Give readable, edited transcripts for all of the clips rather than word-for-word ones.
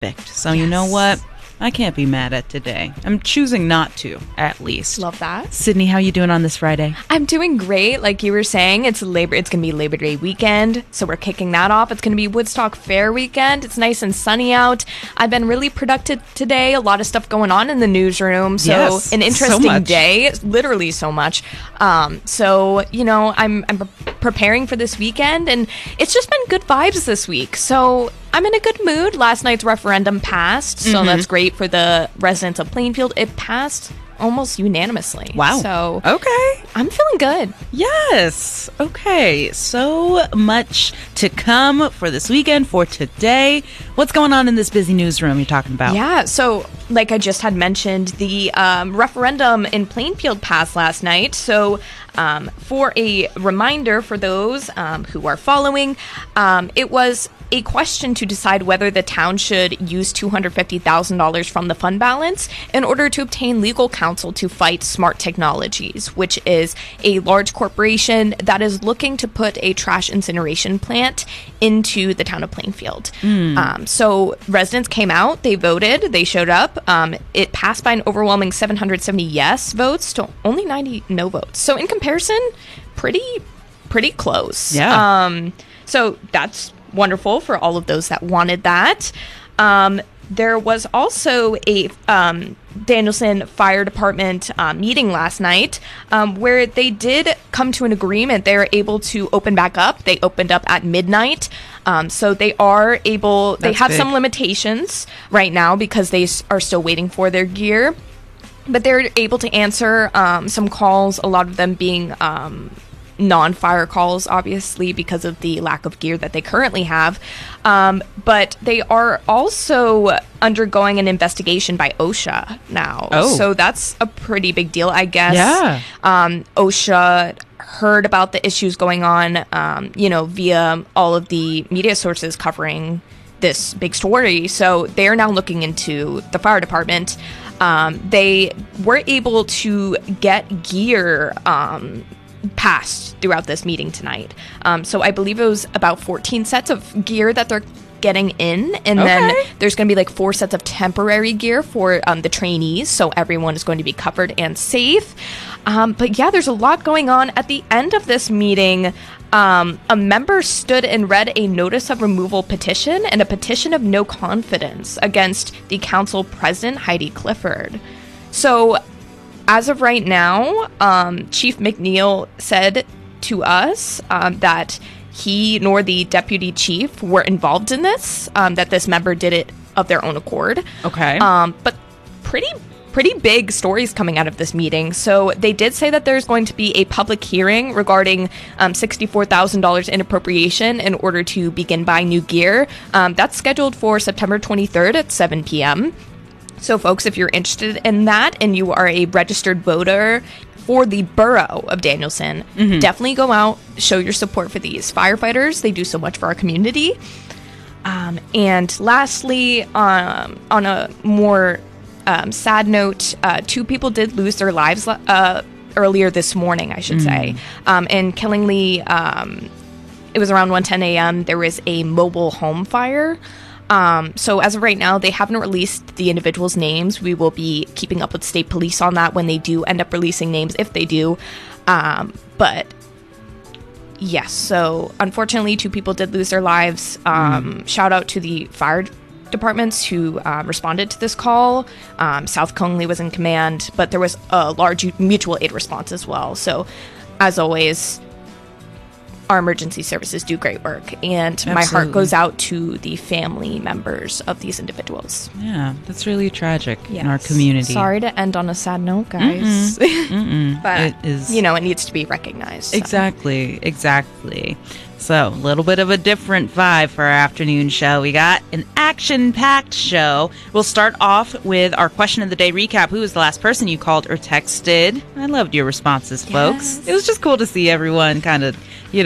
Perfect. So you know what? I can't be mad at today. I'm choosing not to, at least. Love that. Sydney, how you doing on this Friday? I'm doing great. Like you were saying, it's going to be Labor Day weekend, so we're kicking that off. It's going to be Woodstock Fair weekend. It's nice and sunny out. I've been really productive today. A lot of stuff going on in the newsroom. So yes, an interesting so day. Literally so much. So, you know, I'm preparing for this weekend, and it's just been good vibes this week. So I'm in a good mood. Last night's referendum passed, so that's great for the residents of Plainfield. It passed almost unanimously. Wow. So okay. I'm feeling good. Yes. Okay. So much to come for this weekend, for today. What's going on in this busy newsroom you're talking about? Yeah. So, like I just had mentioned, the referendum in Plainfield passed last night. So, for a reminder for those who are following, it was a question to decide whether the town should use $250,000 from the fund balance in order to obtain legal counsel to fight Smart Technologies, which is a large corporation that is looking to put a trash incineration plant into the town of Plainfield. So residents came out, they voted, they showed up. It passed by an overwhelming 770 yes votes to only 90 no votes. So in comparison, pretty close. Yeah. So that's wonderful for all of those that wanted that. There was also a Danielson Fire Department meeting last night where they did come to an agreement. They were able to open back up. They opened up at midnight. So they are able, they have some limitations right now because they are still waiting for their gear. But they're able to answer some calls, a lot of them being non-fire calls, obviously, because of the lack of gear that they currently have. But they are also undergoing an investigation by OSHA now. Oh. So that's a pretty big deal, I guess. Yeah. OSHA heard about the issues going on, via all of the media sources covering this big story. So they're now looking into the fire department. They were able to get gear passed throughout this meeting tonight. So I believe it was about 14 sets of gear that they're getting in, and then there's going to be like 4 sets of temporary gear for the trainees, so everyone is going to be covered and safe. But yeah, there's a lot going on. At the end of this meeting, a member stood and read a notice of removal petition and a petition of no confidence against the council president, Heidi Clifford. So as of right now, Chief McNeil said to us that he nor the deputy chief were involved in this, that this member did it of their own accord. Okay. But pretty big stories coming out of this meeting. So they did say that there's going to be a public hearing regarding $64,000 in appropriation in order to begin buying new gear. That's scheduled for September 23rd at 7 p.m. So, folks, if you're interested in that and you are a registered voter for the borough of Danielson, definitely go out, show your support for these firefighters. They do so much for our community. And lastly, on a more sad note, 2 people did lose their lives earlier this morning, I should say. In Killingly, it was around 1:10 a.m., there was a mobile home fire. So as of right now, they haven't released the individuals' names. We will be keeping up with state police on that when they do end up releasing names, if they do. But yes, so unfortunately, 2 people did lose their lives. Shout out to the fire departments who responded to this call. South Conley was in command, but there was a large mutual aid response as well. So as always, our emergency services do great work, and Absolutely. My heart goes out to the family members of these individuals. Yeah, that's really tragic in our community. Sorry to end on a sad note, guys. But it is, it needs to be recognized. So. Exactly. So, a little bit of a different vibe for our afternoon show. We got an action-packed show. We'll start off with our question of the day recap. Who was the last person you called or texted? I loved your responses, folks. Yes. It was just cool to see everyone kind of,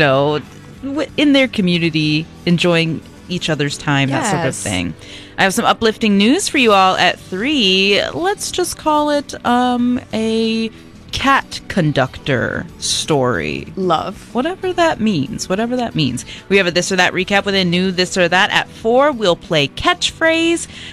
in their community, enjoying each other's time, that sort of thing. I have some uplifting news for you all at 3. Let's just call it a cat conductor story. Love. Whatever that means. We have a This or That recap with a new This or That. At 4, we'll play Catchphrase.